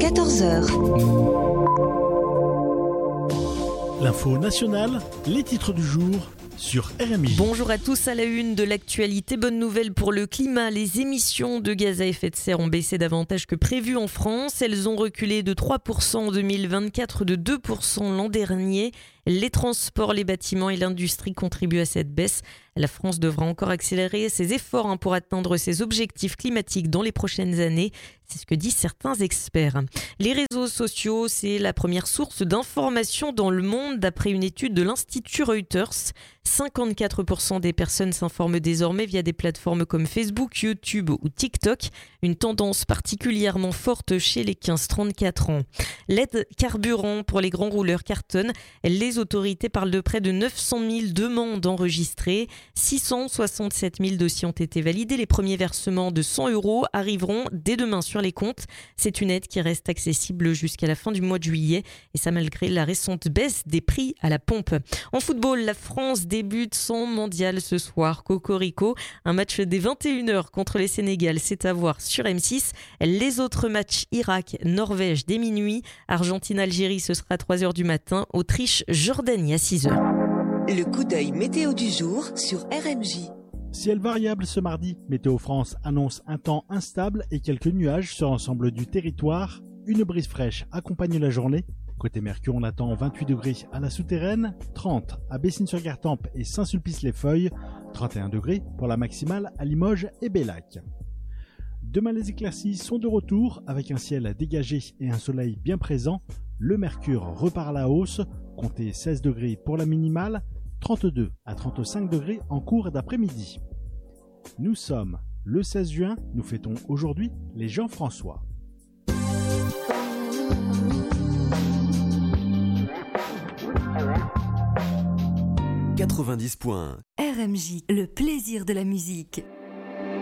14 heures. L'info nationale, les titres du jour sur RMJ. Bonjour à tous, à la une de l'actualité. Bonne nouvelle pour le climat. Les émissions de gaz à effet de serre ont baissé davantage que prévu en France. Elles ont reculé de 3% en 2024, de 2% l'an dernier. Les transports, les bâtiments et l'industrie contribuent à cette baisse. La France devra encore accélérer ses efforts pour atteindre ses objectifs climatiques dans les prochaines années. C'est ce que disent certains experts. Les réseaux sociaux, c'est la première source d'information dans le monde d'après une étude de l'Institut Reuters. 54% des personnes s'informent désormais via des plateformes comme Facebook, YouTube ou TikTok. Une tendance particulièrement forte chez les 15-34 ans. L'aide carburant pour les grands rouleurs cartonne. Les autorités parlent de près de 900 000 demandes enregistrées. 667 000 dossiers ont été validés. Les premiers versements de 100 € arriveront dès demain sur les comptes. C'est une aide qui reste accessible jusqu'à la fin du mois de juillet. Et ça malgré la récente baisse des prix à la pompe. En football, la France débute son mondial ce soir. Cocorico, un match dès 21h contre les Sénégal, c'est à voir sur M6. Les autres matchs, Irak, Norvège dès minuit. Argentine-Algérie, ce sera à 3h du matin. Autriche-Jordanie à 6h. Le coup d'œil météo du jour sur RMJ. Ciel variable ce mardi. Météo France annonce un temps instable et quelques nuages sur l'ensemble du territoire. Une brise fraîche accompagne la journée. Côté Mercure, on attend 28 degrés à la souterraine, 30 à Bessines-sur-Gartempe et Saint-Sulpice-les-Feuilles, 31 degrés pour la maximale à Limoges et Bellac. Demain, les éclaircies sont de retour avec un ciel dégagé et un soleil bien présent. Le mercure repart à la hausse, comptez 16 degrés pour la minimale, 32 à 35 degrés en cours d'après-midi. Nous sommes le 16 juin, nous fêtons aujourd'hui les Jean-François. « 90 points. RMJ, le plaisir de la musique.